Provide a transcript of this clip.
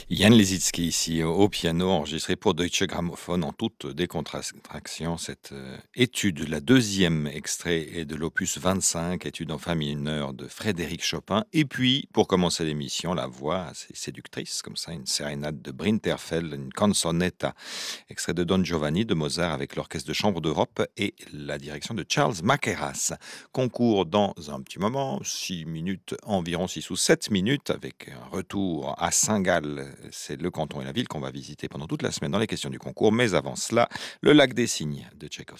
Yann Lisitsky ici au piano, enregistré pour Deutsche Grammophon en toute décontraction. Cette étude, la deuxième extrait est de l'opus 25, étude en fa mineur de Frédéric Chopin. Et puis, pour commencer l'émission, la voix assez séductrice, comme ça, une sérénade de Brinterfeld, une canzonetta, extrait de Don Giovanni de Mozart avec l'Orchestre de Chambre d'Europe et la direction de Charles Mackerras. Concours dans un petit moment, 6 minutes, environ 6 ou 7 minutes, avec un retour à Saint-Gall. C'est le canton et la ville qu'on va visiter pendant toute la semaine dans les questions du concours. Mais avant cela, le lac des Cygnes de Tchaïkovski.